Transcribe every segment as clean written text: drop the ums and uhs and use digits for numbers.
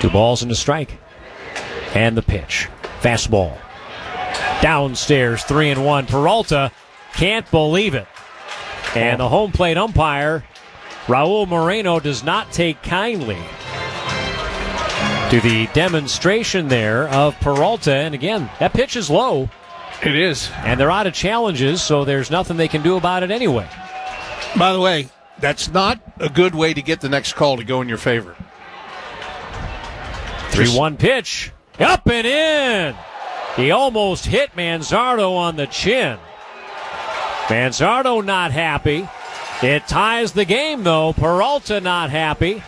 2 balls and a strike. And the pitch. Fastball. Downstairs, 3-1. Peralta can't believe it. And the home plate umpire, Raul Moreno, does not take kindly to the demonstration there of Peralta. And again, that pitch is low. It is. And they're out of challenges, so there's nothing they can do about it anyway. By the way, that's not a good way to get the next call to go in your favor. 3-1 pitch. Up and in. He almost hit Manzardo on the chin. Manzardo not happy. It ties the game, though. Peralta not happy.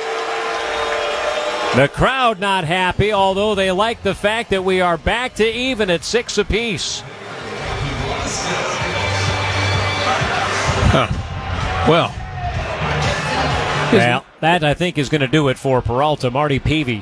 The crowd not happy, although they like the fact that we are back to even at 6 apiece. Well, that I think is going to do it for Peralta. Marty Peavy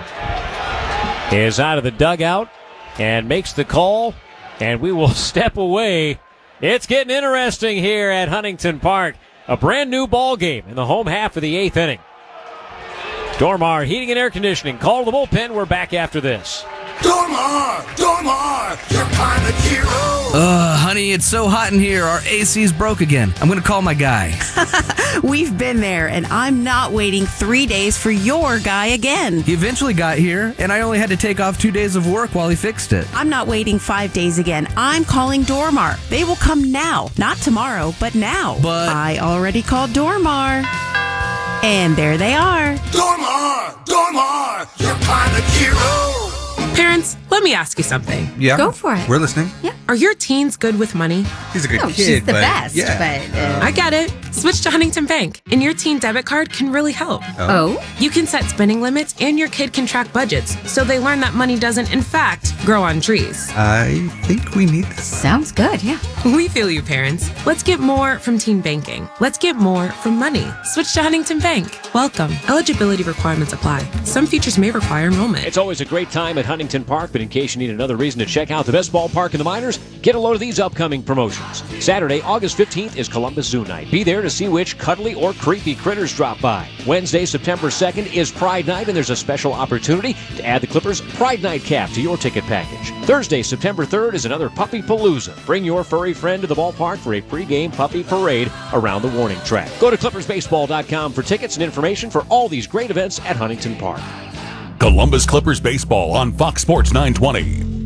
is out of the dugout and makes the call, and we will step away. It's getting interesting here at Huntington Park. A brand new ball game in the home half of the 8th inning. Dormar Heating and Air Conditioning. Call the bullpen. We're back after this. Dormar, your pilot hero. Honey, it's so hot in here. Our AC's broke again. I'm going to call my guy. We've been there, and I'm not waiting 3 days for your guy again. He eventually got here, and I only had to take off 2 days of work while he fixed it. I'm not waiting 5 days again. I'm calling Dormar. They will come now. Not tomorrow, but now. But I already called Dormar. And there they are. Dormar, your pilot hero. Parents, let me ask you something. Yeah. Go for it. We're listening. Yeah. Are your teens good with money? He's a good No, kid, she's the but best, yeah. but... I get it. Switch to Huntington Bank, and your teen debit card can really help. Oh? You can set spending limits, and your kid can track budgets, so they learn that money doesn't, in fact, grow on trees. I think we need this. Sounds good, yeah. We feel you, parents. Let's get more from teen banking. Let's get more from money. Switch to Huntington Bank. Welcome. Eligibility requirements apply. Some features may require enrollment. It's always a great time at Huntington Park, but in case you need another reason to check out the best ballpark in the minors, get a load of these upcoming promotions. Saturday, August 15th is Columbus Zoo Night. Be there to see which cuddly or creepy critters drop by. Wednesday, September 2nd is Pride Night, and there's a special opportunity to add the Clippers Pride Night cap to your ticket package. Thursday, September 3rd is another Puppy Palooza. Bring your furry friend to the ballpark for a pregame puppy parade around the warning track. Go to ClippersBaseball.com for tickets and information for all these great events at Huntington Park. Columbus Clippers Baseball on Fox Sports 920.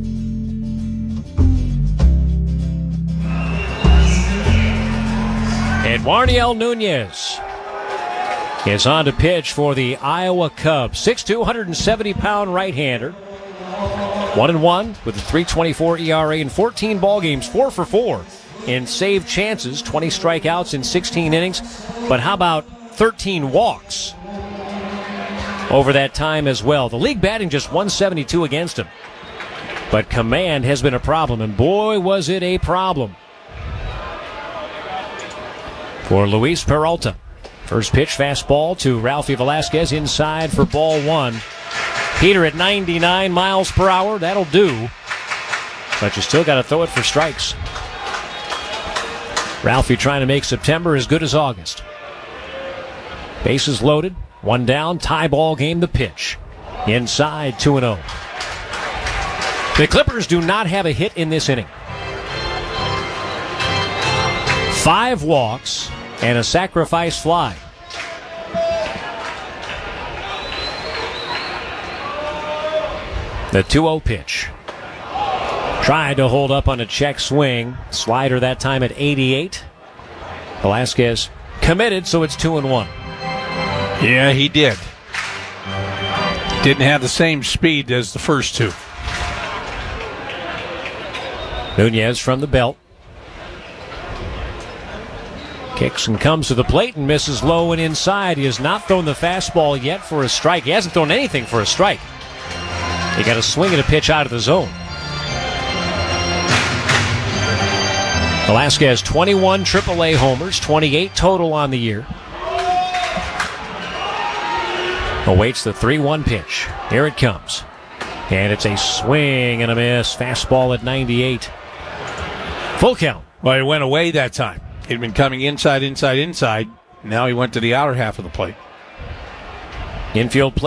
Eduardo Nunez is on to pitch for the Iowa Cubs. 6'2", 170-pound right-hander. 1-1 with a 3.24 ERA in 14 ball games, 4 for 4 in saved chances, 20 strikeouts in 16 innings. But how about 13 walks over that time as well? The league batting just 172 against him. But command has been a problem, and boy, was it a problem for Luis Peralta. First pitch, fastball to Ralphie Velasquez, inside for ball 1. Peter at 99 miles per hour, that'll do. But you still got to throw it for strikes. Ralphie trying to make September as good as August. Bases loaded, 1 down, tie ball game, the pitch. Inside, 2-0. The Clippers do not have a hit in this inning. 5 walks and a sacrifice fly. The 2-0 pitch. Tried to hold up on a check swing. Slider that time at 88. Velasquez committed, so it's 2-1. Yeah, he did. Didn't have the same speed as the first two. Nunez from the belt. Kicks and comes to the plate and misses low and inside. He has not thrown the fastball yet for a strike. He hasn't thrown anything for a strike. He got a swing and a pitch out of the zone. Velasquez, 21 AAA homers, 28 total on the year. Awaits the 3-1 pitch. Here it comes. And it's a swing and a miss. Fastball at 98. Full count. Well, he went away that time. He'd been coming inside. Now he went to the outer half of the plate. Infield play.